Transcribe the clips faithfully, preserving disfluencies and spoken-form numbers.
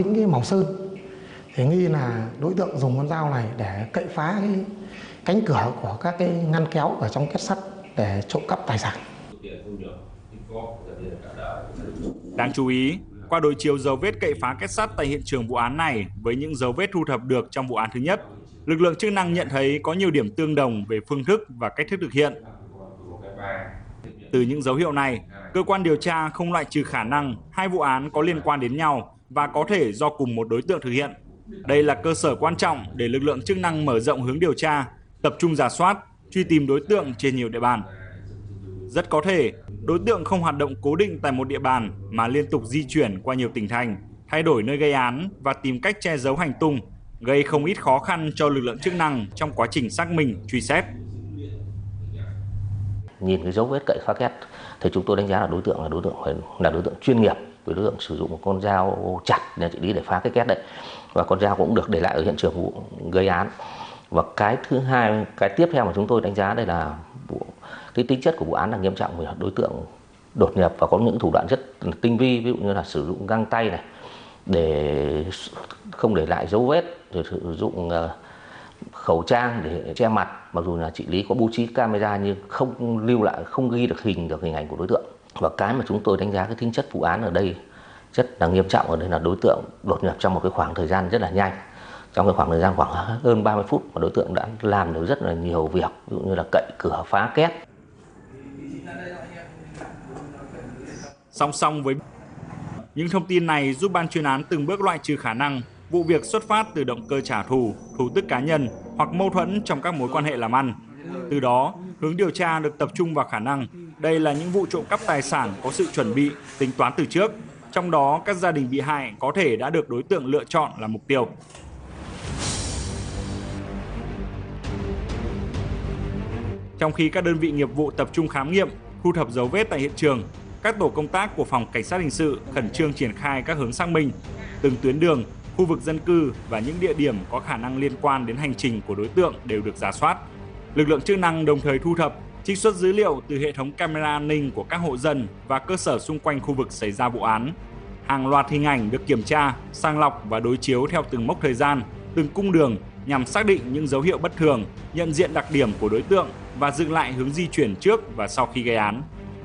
những cái màu sơn thì nghi là đối tượng dùng con dao này để cậy phá cái cánh cửa của các cái ngăn kéo ở trong kết sắt để trộm cắp tài sản. Đáng chú ý, qua đối chiếu dấu vết cậy phá kết sắt tại hiện trường vụ án này với những dấu vết thu thập được trong vụ án thứ nhất, lực lượng chức năng nhận thấy có nhiều điểm tương đồng về phương thức và cách thức thực hiện. Từ những dấu hiệu này, cơ quan điều tra không loại trừ khả năng hai vụ án có liên quan đến nhau và có thể do cùng một đối tượng thực hiện. Đây là cơ sở quan trọng để lực lượng chức năng mở rộng hướng điều tra, tập trung rà soát, truy tìm đối tượng trên nhiều địa bàn. Rất có thể, đối tượng không hoạt động cố định tại một địa bàn mà liên tục di chuyển qua nhiều tỉnh thành, thay đổi nơi gây án và tìm cách che giấu hành tung, gây không ít khó khăn cho lực lượng chức năng trong quá trình xác minh, truy xét. Nhìn cái dấu vết cậy phá két thì chúng tôi đánh giá là đối tượng là đối tượng phải là đối tượng chuyên nghiệp, đối tượng sử dụng một con dao chặt để chỉ để phá cái két đấy, và con dao cũng được để lại ở hiện trường vụ gây án. Và cái thứ hai, cái tiếp theo mà chúng tôi đánh giá đây là vụ, cái tính chất của vụ án là nghiêm trọng, vì đối tượng đột nhập và có những thủ đoạn rất tinh vi, ví dụ như là sử dụng găng tay này để không để lại dấu vết, rồi sử dụng khẩu trang để che mặt, mặc dù là chị Lý có bố trí camera nhưng không lưu lại, không ghi được hình được hình ảnh của đối tượng. Và cái mà chúng tôi đánh giá cái tính chất vụ án ở đây rất là nghiêm trọng, ở đây là đối tượng đột nhập trong một cái khoảng thời gian rất là nhanh. Trong cái khoảng thời gian khoảng hơn ba mươi phút mà đối tượng đã làm được rất là nhiều việc, ví dụ như là cậy cửa, phá két. Song song với những thông tin này giúp ban chuyên án từng bước loại trừ khả năng vụ việc xuất phát từ động cơ trả thù, thù tức cá nhân hoặc mâu thuẫn trong các mối quan hệ làm ăn. Từ đó, hướng điều tra được tập trung vào khả năng đây là những vụ trộm cắp tài sản có sự chuẩn bị, tính toán từ trước. Trong đó, các gia đình bị hại có thể đã được đối tượng lựa chọn là mục tiêu. Trong khi các đơn vị nghiệp vụ tập trung khám nghiệm, thu thập dấu vết tại hiện trường, các tổ công tác của Phòng Cảnh sát Hình sự khẩn trương triển khai các hướng xác minh, từng tuyến đường, khu vực dân cư và những địa điểm có khả năng liên quan đến hành trình của đối tượng đều được rà soát. Lực lượng chức năng đồng thời thu thập, trích xuất dữ liệu từ hệ thống camera an ninh của các hộ dân và cơ sở xung quanh khu vực xảy ra vụ án. Hàng loạt hình ảnh được kiểm tra, sàng lọc và đối chiếu theo từng mốc thời gian, từng cung đường nhằm xác định những dấu hiệu bất thường, nhận diện đặc điểm của đối tượng và dựng lại hướng di chuyển trước và sau khi gây án.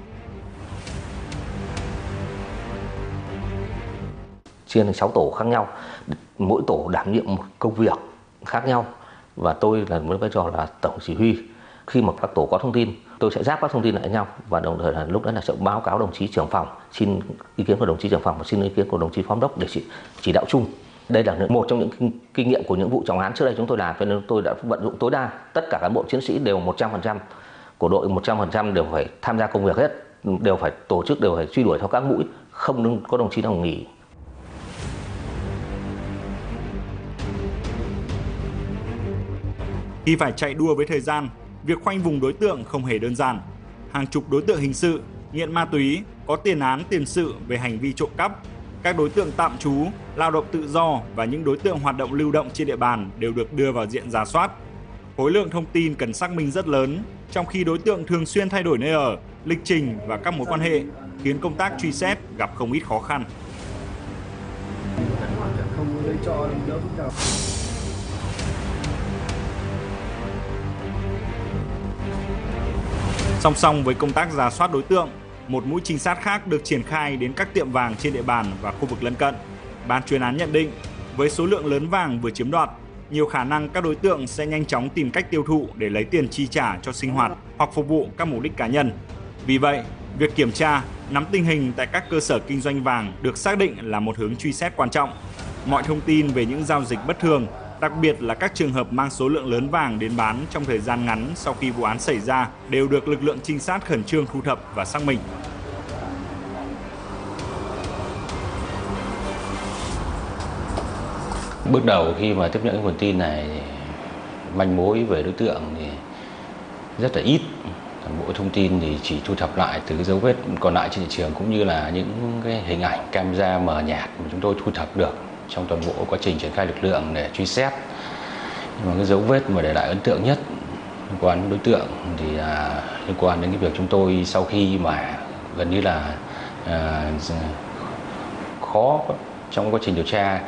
Chia thành sáu tổ khác nhau, mỗi tổ đảm nhiệm một công việc khác nhau, và tôi là với vai trò là tổng chỉ huy. Khi mà các tổ có thông tin, tôi sẽ ráp các thông tin lại nhau và đồng thời là lúc đó là sẽ báo cáo đồng chí trưởng phòng, xin ý kiến của đồng chí trưởng phòng và xin ý kiến của đồng chí phó giám đốc để chỉ, chỉ đạo chung. Đây là một trong những kinh nghiệm của những vụ trọng án trước đây chúng tôi làm, cho nên tôi đã vận dụng tối đa, tất cả cán bộ chiến sĩ đều một trăm phần trăm của đội một trăm phần trăm đều phải tham gia công việc hết, đều phải tổ chức, đều phải truy đuổi theo các mũi, không có đồng chí nào nghỉ. Khi phải chạy đua với thời gian, việc khoanh vùng đối tượng không hề đơn giản. Hàng chục đối tượng hình sự, nghiện ma túy, có tiền án tiền sự về hành vi trộm cắp, các đối tượng tạm trú, lao động tự do và những đối tượng hoạt động lưu động trên địa bàn đều được đưa vào diện rà soát. Khối lượng thông tin cần xác minh rất lớn, trong khi đối tượng thường xuyên thay đổi nơi ở, lịch trình và các mối quan hệ, khiến công tác truy xét gặp không ít khó khăn. Song song với công tác rà soát đối tượng, một mũi trinh sát khác được triển khai đến các tiệm vàng trên địa bàn và khu vực lân cận. Ban chuyên án nhận định, với số lượng lớn vàng vừa chiếm đoạt, nhiều khả năng các đối tượng sẽ nhanh chóng tìm cách tiêu thụ để lấy tiền chi trả cho sinh hoạt hoặc phục vụ các mục đích cá nhân. Vì vậy, việc kiểm tra, nắm tình hình tại các cơ sở kinh doanh vàng được xác định là một hướng truy xét quan trọng. Mọi thông tin về những giao dịch bất thường, đặc biệt là các trường hợp mang số lượng lớn vàng đến bán trong thời gian ngắn sau khi vụ án xảy ra đều được lực lượng trinh sát khẩn trương thu thập và xác minh. Bước đầu khi mà tiếp nhận nguồn tin này, manh mối về đối tượng thì rất là ít. Mỗi thông tin thì chỉ thu thập lại từ cái dấu vết còn lại trên thị trường cũng như là những cái hình ảnh camera mờ nhạt mà chúng tôi thu thập được trong toàn bộ quá trình triển khai lực lượng để truy xét. Nhưng mà cái dấu vết mà để lại ấn tượng nhất liên quan đến đối tượng thì là liên quan đến cái việc chúng tôi sau khi mà gần như là uh, khó trong quá trình điều tra